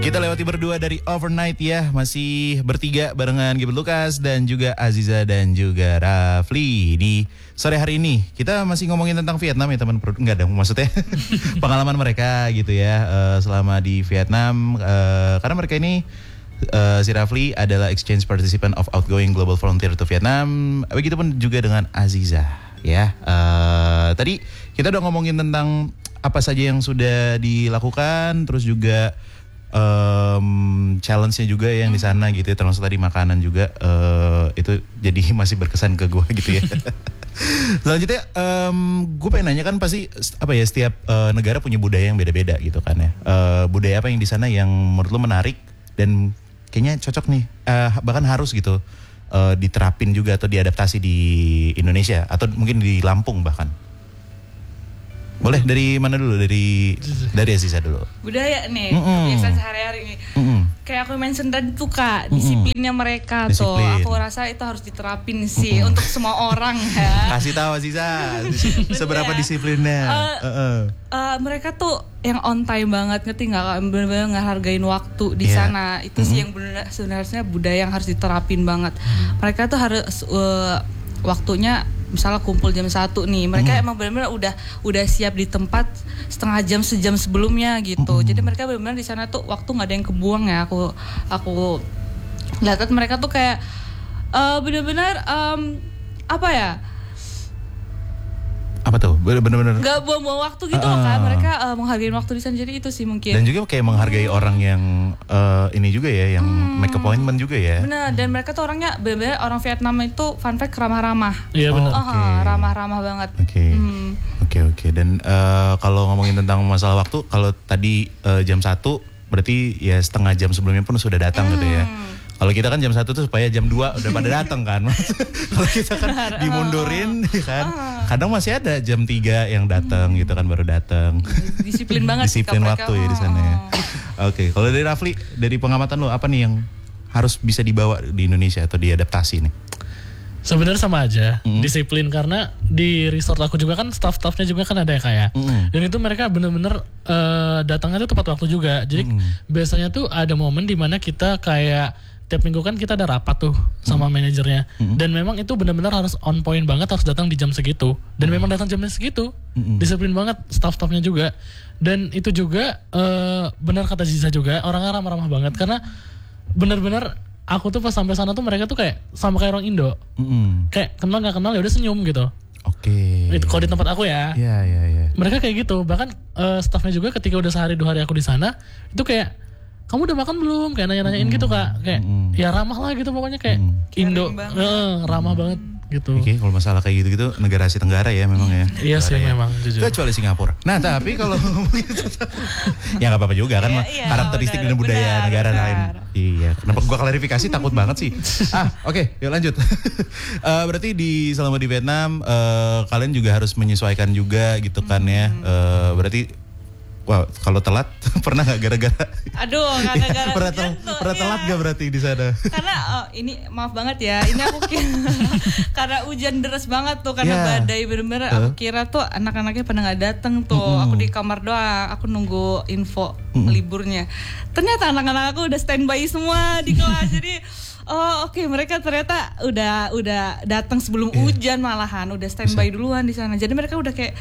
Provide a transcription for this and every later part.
Kita lewati berdua dari Overnight ya. Masih bertiga barengan Gilbert Lucas dan juga Aziza dan juga Rafli. Di sore hari ini kita masih ngomongin tentang Vietnam ya teman. Enggak dong maksudnya pengalaman mereka gitu ya selama di Vietnam. Karena mereka ini si Rafli adalah exchange participant of outgoing global volunteer to Vietnam. Begitupun juga dengan Aziza ya. Tadi kita udah ngomongin tentang apa saja yang sudah dilakukan, terus juga challenge-nya juga yang di sana gitu ya, termasuk tadi makanan juga itu jadi masih berkesan ke gue gitu ya. Selanjutnya gue pengen nanya kan pasti apa ya, setiap negara punya budaya yang beda-beda gitu kan ya. Budaya apa yang di sana yang menurut lo menarik dan kayaknya cocok nih, bahkan harus gitu diterapin juga atau diadaptasi di Indonesia atau mungkin di Lampung bahkan. Boleh dari mana dulu? Dari Aziza dulu. Budaya nih, kebiasaan sehari-hari nih. Kayak aku mention tadi tuh Kak, disiplinnya mereka tuh. Aku rasa itu harus diterapin sih untuk semua orang ya. Kasih tahu Aziza, seberapa disiplinnya. Mereka tuh yang on time banget, ngerti nggak Kak? Bener-bener ngehargain waktu di sana. Itu sih yang bener sebenarnya budaya yang harus diterapin banget. Mereka tuh harus waktunya misalnya kumpul jam 1 nih, mereka emang benar-benar udah siap di tempat setengah jam sejam sebelumnya gitu. Jadi mereka benar-benar di sana tuh waktu nggak ada yang kebuang ya. Aku lihat mereka tuh kayak benar-benar apa ya? Apa tuh? Benar-benar nggak buang-buang waktu gitu loh kan. Mereka menghargai waktu di sana, jadi itu sih mungkin. Dan juga kayak menghargai orang yang ini juga ya, yang make appointment juga ya. Benar, dan mereka tuh orangnya benar-benar orang Vietnam itu fun fact ramah-ramah. Iya benar. Ramah-ramah banget. Oke. Dan kalau ngomongin tentang masalah waktu, kalau tadi jam 1 berarti ya setengah jam sebelumnya pun sudah datang gitu ya. Kalau kita kan jam 1 tuh supaya jam 2 udah pada datang kan. Kalau kita kan dimundurin kan. Kadang masih ada jam 3 yang datang gitu kan, baru datang. Disiplin banget. Disiplin waktu ya di sana ya. Oke, kalau dari Rafli, dari pengamatan lo apa nih yang harus bisa dibawa di Indonesia atau diadaptasi nih? Sebenarnya sama aja, disiplin, karena di resort aku juga kan staff-staffnya juga kan ada ya kayak. Dan itu mereka bener-bener datangnya tuh tepat waktu juga. Jadi biasanya tuh ada momen dimana kita kayak tiap minggu kan kita ada rapat tuh sama manajernya. Dan memang itu benar-benar harus on point banget, harus datang di jam segitu. Dan memang datang jamnya segitu. Disiplin banget staff-staffnya juga. Dan itu juga benar kata Ziza juga, orangnya ramah-ramah banget. Karena benar-benar aku tuh pas sampai sana tuh mereka tuh kayak sama kayak orang Indo. Kayak kenal gak kenal ya udah senyum gitu. Oke. Itu kalau di tempat aku ya. Iya. Mereka kayak gitu. Bahkan staffnya juga ketika udah sehari 2 hari aku di sana, itu kayak kamu udah makan belum? Kayak nanya-nanyain gitu Kak. Kayak ya ramah lah gitu pokoknya, kayak Indo. Ramah banget gitu. Oke, kalau masalah kayak gitu-gitu negara Asia Tenggara ya memang ya. Iya sih ya. memang jujur. Kecuali Singapura. Nah tapi kalau ya nggak apa-apa juga kan, karakteristik dan budaya negara lain. Iya. Kenapa gua klarifikasi, takut banget sih. Oke, yuk lanjut. Berarti selama di Vietnam kalian juga harus menyesuaikan juga gitu kan ya. Berarti wah, kalau telat pernah nggak gara-gara? Aduh, gara-gara pernah telat nggak berarti di sana? Karena ini maaf banget ya, ini aku kira karena hujan deras banget tuh, karena badai bener-bener. Aku kira tuh anak-anaknya pada nggak dateng tuh. Aku di kamar doang, aku nunggu info liburnya. Ternyata anak-anak aku udah standby semua di kelas. Jadi oke, mereka ternyata udah datang sebelum hujan, malahan udah standby duluan di sana. Jadi mereka udah kayak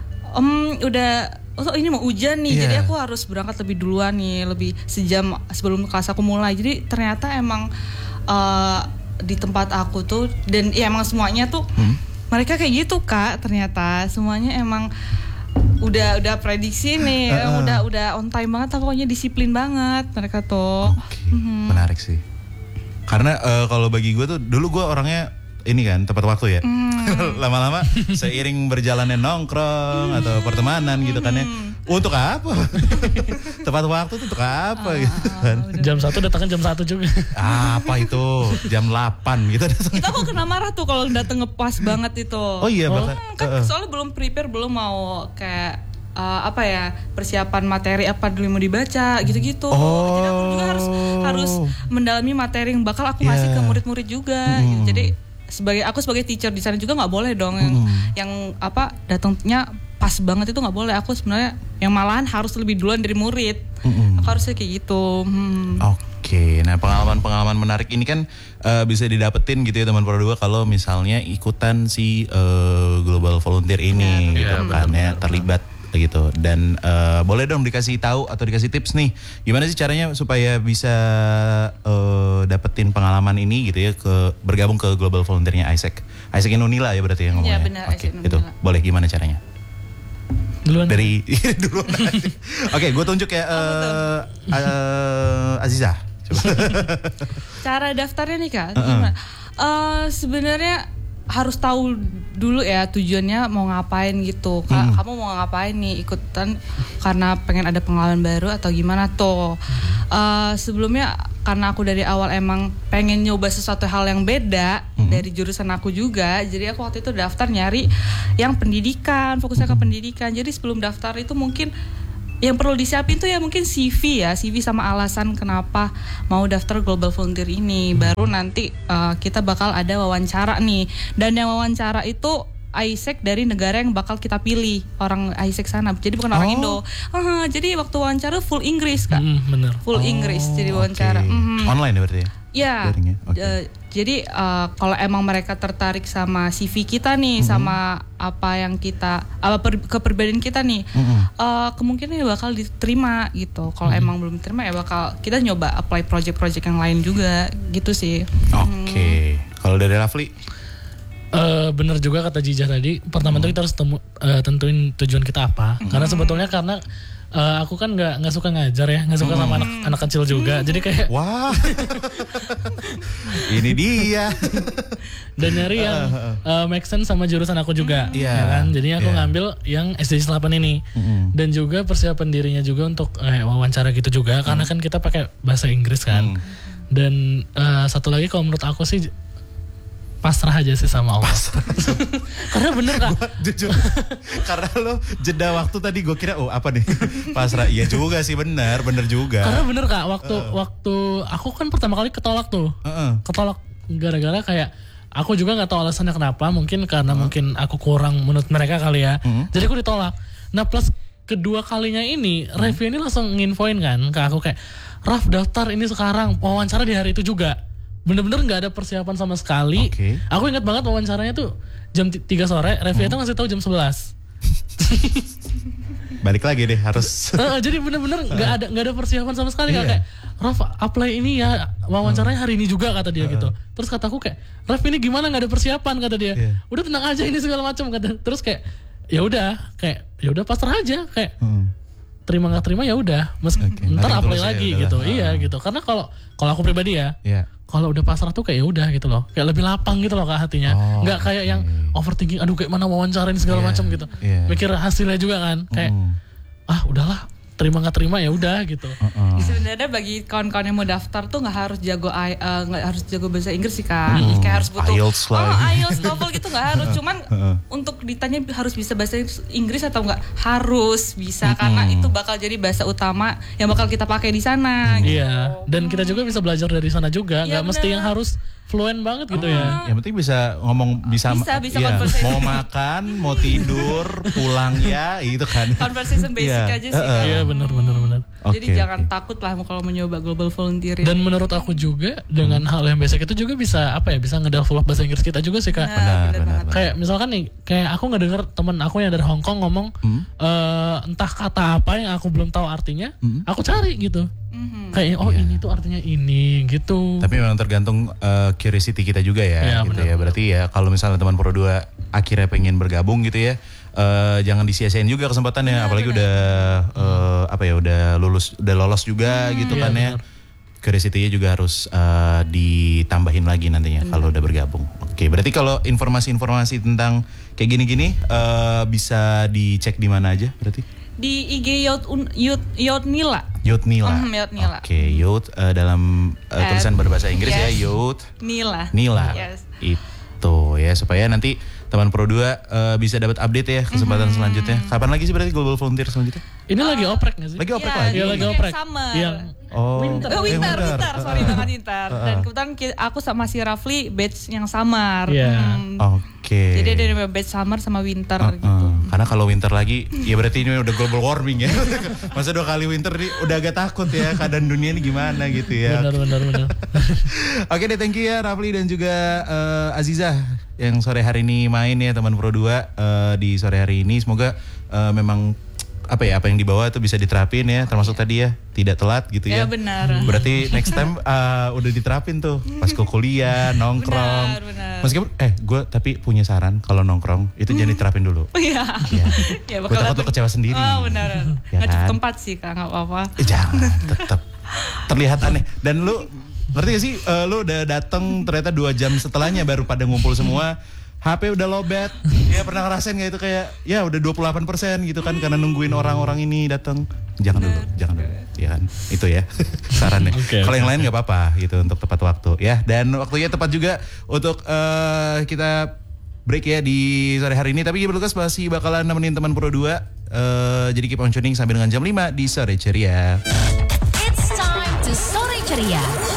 ini mau hujan nih, jadi aku harus berangkat lebih duluan nih, lebih sejam sebelum kelas aku mulai. Jadi ternyata emang di tempat aku tuh, dan ya emang semuanya tuh mereka kayak gitu Kak. Ternyata semuanya emang udah prediksi nih, udah on time banget, pokoknya disiplin banget mereka tuh. Menarik sih. Karena kalau bagi gue tuh dulu gue orangnya ini kan tepat waktu ya. Lama-lama seiring berjalannya nongkrong atau pertemanan gitu kan ya. Untuk apa? Tepat waktu tuh untuk apa gitu kan. Jam 1 datangnya jam 1 juga. Apa itu? Jam 8 gitu datang. Kita kok kena marah tuh kalau datang ngepas banget itu. Oh iya, kan soalnya belum prepare, belum mau kayak persiapan materi apa dulu mau dibaca gitu-gitu. Jadi aku juga harus mendalami materi yang bakal aku ngasih ke murid-murid juga. Jadi sebagai teacher di sana juga nggak boleh dong yang datangnya pas banget itu nggak boleh. Aku sebenarnya yang malahan harus lebih duluan dari murid. Aku harusnya kayak gitu. Oke, nah pengalaman-pengalaman menarik ini kan bisa didapetin gitu ya teman Pro 2 kalau misalnya ikutan si Global Volunteer ini gitu kan ya, terlibat gitu. Dan boleh dong dikasih tahu atau dikasih tips nih gimana sih caranya supaya bisa dapetin pengalaman ini gitu ya, bergabung ke Global Volunteer-nya Isaac Inunila ya berarti yang ngomongnya. Iya benar, Oke, Isaac itu Inunila. boleh gimana caranya? Duluan. Dari duluan aja. Oke, gue tunjuk ya Aziza. Coba. Cara daftarnya nih Kak, gimana? Sebenarnya harus tahu dulu ya tujuannya mau ngapain gitu. Kamu mau ngapain nih, ikutan karena pengen ada pengalaman baru atau gimana tuh. Sebelumnya karena aku dari awal emang pengen nyoba sesuatu hal yang beda dari jurusan aku juga. Jadi aku waktu itu daftar nyari yang pendidikan, fokusnya ke pendidikan. Jadi sebelum daftar itu mungkin yang perlu disiapin tuh ya mungkin CV sama alasan kenapa mau daftar Global Volunteer ini. Baru nanti kita bakal ada wawancara nih. Dan yang wawancara itu Isaac dari negara yang bakal kita pilih, orang Isaac sana. Jadi bukan orang Indo. Jadi waktu wawancara full Inggris Kak. Bener. Full Inggris jadi wawancara. Online ya berarti ya? Ya. Jadi kalau emang mereka tertarik sama CV kita nih, sama apa yang kita kepribadian kita nih, kemungkinan ya bakal diterima gitu. Kalau emang belum diterima ya bakal kita nyoba apply project-project yang lain juga gitu sih. Oke. Kalau dari Rafli? Bener juga kata Jijah tadi. Pertama itu kita harus tentuin tujuan kita apa. Karena sebetulnya aku kan nggak suka ngajar ya, nggak suka sama anak kecil juga. Jadi kayak wah, ini dia. Dan nyari yang make sense sama jurusan aku juga, ya kan. Jadi aku ngambil yang SDG 8 ini. Dan juga persiapan dirinya juga untuk wawancara gitu juga, karena kan kita pakai bahasa Inggris kan. Dan satu lagi kalau menurut aku sih pasrah aja sih sama Allah. Karena bener Kak. Jujur, karena lo jeda waktu tadi gue kira apa nih pasrah. Iya juga sih, bener juga. Karena bener Kak, waktu aku kan pertama kali ketolak tuh. Ketolak gara-gara kayak aku juga nggak tahu alasannya kenapa. Mungkin karena mungkin aku kurang menurut mereka kali ya. Jadi aku ditolak. Nah plus kedua kalinya ini Revi ini langsung nginfoin kan ke aku kayak, Raf daftar ini sekarang, wawancara di hari itu juga. Bener-bener gak ada persiapan sama sekali. Aku ingat banget wawancaranya tuh jam 3 sore, Revi itu ngasih tahu jam 11. Balik lagi deh harus. Jadi bener-bener gak ada persiapan sama sekali. Kayak, Raf apply ini ya, wawancaranya hari ini juga kata dia gitu. Terus kataku kayak, Raf ini gimana gak ada persiapan kata dia. Udah tenang aja ini segala macam kata. Terus kayak ya udah pasrah aja kayak. Terima nggak terima ya udah, ntar apply lagi gitu. Iya gitu. Karena kalau aku pribadi ya, kalau udah pasrah tuh kayak ya udah gitu loh, kayak lebih lapang gitu loh Kak hatinya. Nggak kayak yang overthinking, aduh kayak mana wawancarain segala macam gitu. Mikir hasilnya juga kan, kayak udahlah, terima nggak terima ya udah gitu. Sebenarnya bagi kawan-kawan yang mau daftar tuh nggak harus jago bahasa Inggris sih Kak. Kayak harus butuh IELTS, TOEFL gitu nggak harus. Cuman untuk ditanya harus bisa bahasa Inggris atau nggak, harus bisa karena itu bakal jadi bahasa utama yang bakal kita pakai di sana. Iya. Dan kita juga bisa belajar dari sana juga. Nggak mesti yang harus fluent banget gitu ya. Yang penting bisa ngomong, bisa mau makan, mau tidur, pulang ya, itu kan. Conversation basic aja sih. Iya benar. Jadi jangan takut lah kalau mencoba Global Volunteer. Dan menurut aku juga dengan hal yang basic itu juga bisa bisa ngedevelop bahasa Inggris kita juga sih Kak. Benar. Kayak misalkan nih, kayak aku ngedenger temen aku yang dari Hong Kong ngomong entah kata apa yang aku belum tahu artinya, aku cari gitu. Kayak ini tuh artinya ini gitu. Tapi memang tergantung curiosity kita juga ya, gitu ya. Berarti ya kalau misalnya teman Pro 2 akhirnya pengen bergabung gitu ya, jangan disia-siain juga kesempatannya. Apalagi udah udah lolos juga gitu kan ya. Curiosity-nya juga harus ditambahin lagi nantinya kalau udah bergabung. Oke, berarti kalau informasi-informasi tentang kayak gini-gini bisa dicek di mana aja berarti? Di IG Youth Nila. Youth Nila. Oke, Youth dalam tulisan berbahasa Inggris ya, Youth Nila. Yes. Itu ya supaya nanti teman Pro 2 bisa dapat update ya kesempatan selanjutnya. Kapan lagi sih berarti Global Volunteer selanjutnya? Ini lagi oprek nggak sih? Lagi oprek lagi. Iya, lagi oprek. Winter. Sorry banget winter. Dan kebetulan aku sama si Rafli batch yang summer. Oke. Jadi ada batch summer sama winter gitu. Karena kalau winter lagi, ya berarti ini udah global warming ya. Masa 2 kali winter nih udah agak takut ya keadaan dunia ini gimana gitu ya. Benar. Oke deh, thank you ya Rafli dan juga Aziza yang sore hari ini main ya teman Pro 2 di sore hari ini. Semoga memang apa yang dibawa itu bisa diterapin ya, termasuk tadi ya tidak telat gitu ya. Ya benar. Berarti next time udah diterapin tuh pas ke kuliah nongkrong. Benar. Meskipun gue tapi punya saran kalau nongkrong itu jangan diterapin dulu. Iya. Ya Gue takut lo kecewa sendiri. Oh benar. Ya Nggak cukup kan? tempat sih Kak, nggak apa-apa. Jangan, tetap terlihat aneh. Dan lu ngerti gak sih, lu udah datang ternyata 2 jam setelahnya baru pada ngumpul semua. HP udah lowbat. Ya pernah ngerasain gak itu kayak ya udah 28% gitu kan karena nungguin orang-orang ini datang. Jangan dulu. Ya kan. Itu ya sarannya. Kalau yang lain nggak apa-apa gitu untuk tepat waktu ya. Dan waktunya tepat juga untuk kita break ya di sore hari ini. Tapi Gibran Lukas masih bakalan nemenin teman Pro 2. Jadi keep on tuning sampai dengan jam 5 di Sore Ceria. It's time to Sore Ceria.